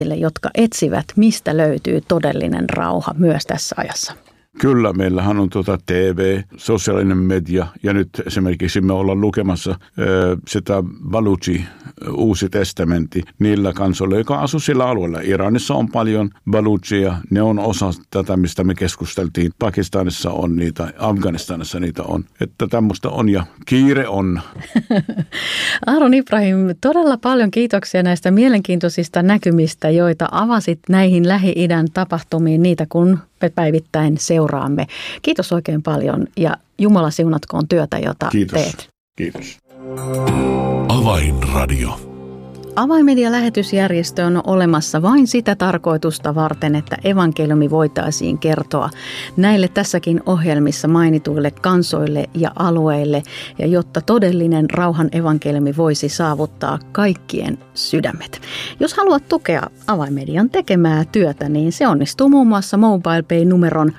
jotka etsivät, mistä löytyy todellinen rauha myös tässä ajassa? Kyllä, meillähän on TV, sosiaalinen media ja nyt esimerkiksi me ollaan lukemassa sitä Baluchi, Uusi testamentti, niillä kansoilla, joka asuu sillä alueella. Iranissa on paljon Baluchia, ne on osa tätä, mistä me keskusteltiin. Pakistanissa on niitä, Afganistanissa niitä on. Että tämmöistä on ja kiire on. Aaron Ibrahim, todella paljon kiitoksia näistä mielenkiintoisista näkymistä, joita avasit näihin Lähi-idän tapahtumiin, niitä kun me päivittäin seuraamme. Kiitos oikein paljon ja Jumala siunatkoon työtä, jota teet. Kiitos. Avainradio. Avainmedia-lähetysjärjestö on olemassa vain sitä tarkoitusta varten, että evankeliumi voitaisiin kertoa näille tässäkin ohjelmissa mainituille kansoille ja alueille, ja jotta todellinen rauhan evankeliumi voisi saavuttaa kaikkien sydämet. Jos haluat tukea Avainmedian tekemää työtä, niin se onnistuu muun muassa MobilePay-numeron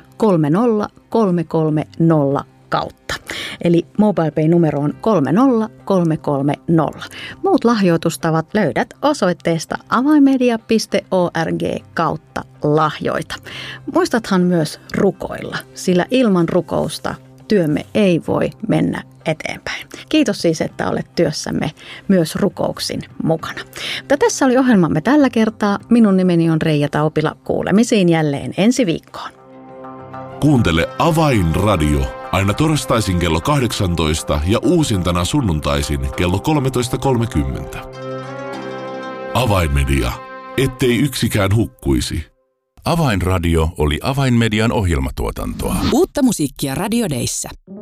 30330 kautta. Eli MobilePay-numero on 30330. Muut lahjoitustavat löydät osoitteesta avainmedia.org/lahjoita. Muistathan myös rukoilla, sillä ilman rukousta työmme ei voi mennä eteenpäin. Kiitos siis, että olet työssämme myös rukouksin mukana. Mutta tässä oli ohjelmamme tällä kertaa. Minun nimeni on Reija Taupila. Kuulemisiin jälleen ensi viikkoon. Kuuntele Avainradio aina torstaisin kello 18 ja uusintana sunnuntaisin kello 13.30. Avainmedia, ettei yksikään hukkuisi. Avainradio oli Avainmedian ohjelmatuotantoa. Uutta musiikkia Radio Dayssä.